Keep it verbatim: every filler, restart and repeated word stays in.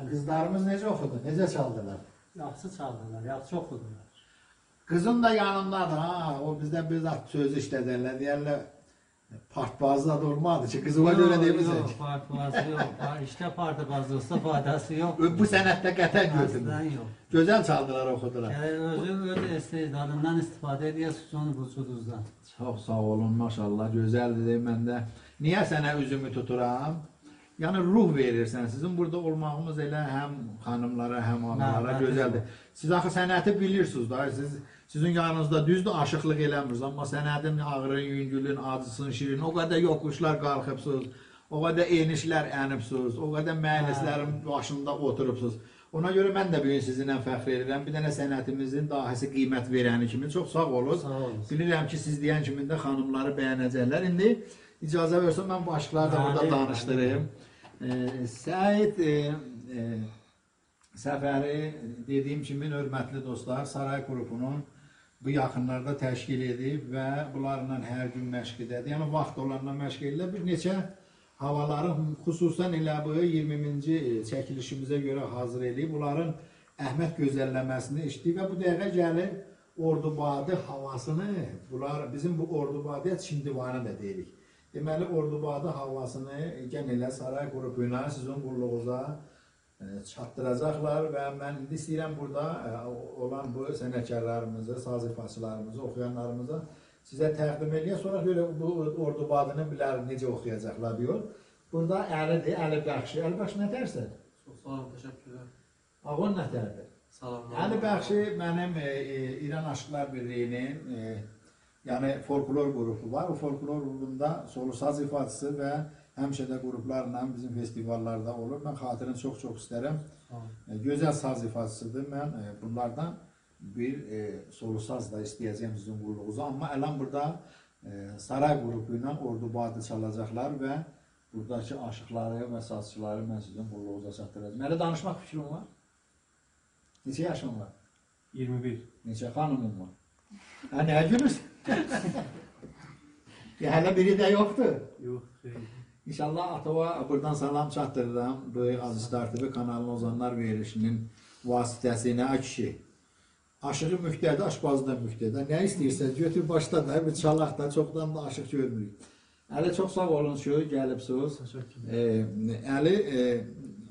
Qızlarımız necə oxudu, necə çaldılar? Yaxşı çaldılar, yaxşı oxudular. Qızın da yanındadır ha, o bizdən bir zat sözü işlədərlər, deyərlər, partbazı da olmadı ki, qızıma görə demişsin. Yox, partbazı yox, işte partbazlıqsa faydası yox. Bu sənətdə qətən götürmür. Aslında yox. Gözəl çaldılar, oxudular. Yəni, özü öz istedadından istifadə edir, son buçuduzdan. Çox sağ olun, maşallah, gözəldir mən də. Niyə sənə üzümü tuturam? Yəni ruh verirsən. Sizin burada olmağımız elə həm xanımlara, həm analara gözəldir. Siz axı sənəti bilirsiniz da. Siz sizin yanınızda düzdür aşıqlıq eləmirsiniz, amma sənətin ağrın, yüngülün, acısın, şirin, o qədər yoxuşlar qalxıbsınız, o qədər enişlər ənibsiniz, o qədər məhəllislərin başında oturubsınuz. Ona görə mən də bugün sizinlə fəxr edirəm. Bir dənə sənətimizin dahisi qiymət verəni kimi çox sağ olun. Sağ olun. Bilirəm ki, siz deyən kimi də xanımları bəyənəcəklər. İndi icazə versən mən bu aşıqları da burada danışdırayım. Ee, Səid e, e, səfəri dediyim kimi hörmətli dostlar Saray qrupunun bu yaxınlarda təşkil edib və bunlarla hər gün məşq edədir. Yəni vaxt olanla məşq edirlər. Bir neçə havaların xüsusən elə bu iyirminci çəkilişimizə görə hazır edib. Bunların Əhməd gözəlləməsini işləyib və bu dəqiqə gəlir Ordubadi havasını, bunlar bizim bu Ordubadiyə Çimdivanı da deyirik. Deməli, Ordubadi havasını gen elə Saray qrupu ilə sizin qulluğunuza çatdıracaqlar və mən indi istəyirəm burada olan bu sənətkarlarımızı, saz ifaçılarımızı, oxuyanlarımızı sizə təqdim edəyəm. Sonra böyle bu Ordubadini bilər necə oxuyacaqlar diyor. Burada Əlidir, Əli Bəxşi. Əli Bəxşi nə tərsən? Çox sağ olun, təşəkkürlər. Ağon nə tərdir? Salam. Əli Bəxşi mənim e, e, İran Aşıqlar Birliyinin e, yəni folklor qrupu var. O folklor qrupunda solo saz ifaçısı və həmişə də qruplarla bizim festivallarda olur. Mən xatirini çox-çox istərəm. E, gözəl saz ifaçısıdır. Mən e, bunlardan bir e, solo saz da istəyəcəyim sizin qulluğunuza. Amma ələn burada e, Saray qrupu ilə Ordubadi çalacaqlar və buradakı aşıqları və sazçıları mən sizin qulluğunuza çatdıracağım. Mənə danışmaq fikrim var. Neçə yaşın var? iyirmi bir. Neçə xanımın var? Hə, nəyə gülürsün? Ya, hələ biri də yoxdur. Yox, xeyr. İnşallah Atova buradan salam çatdırıram. Bu Aziz Tartibi kanalının Ozanlar verilişinin vasitəsilə ay kişi. Aşığı müftədir, aşbazı da müftədir. Nə istəyirsən, götür başda da, bir çalaq da, çoxdan da aşıq görmürük. Əli, çox sağ olun ki, gəlibsiniz. Təşəkkürlər. Əli,